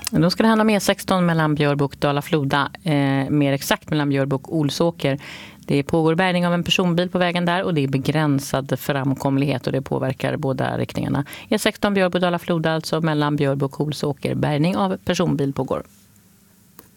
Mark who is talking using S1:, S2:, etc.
S1: Då ska det handla om E16 mellan Björbo och Dala-Floda, mer exakt mellan Björbo och Olsåker. Det pågår bärgning av en personbil på vägen där och det är begränsad framkomlighet och det påverkar båda riktningarna. E16 Björbo och Dala-Floda, alltså mellan Björbo och Olsåker, bärgning av personbil pågår.